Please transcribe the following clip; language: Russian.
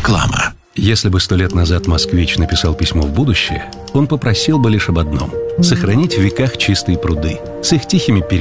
Реклама. Если бы 100 лет назад москвич написал письмо в будущее, он попросил бы лишь об одном – сохранить в веках чистые пруды с их тихими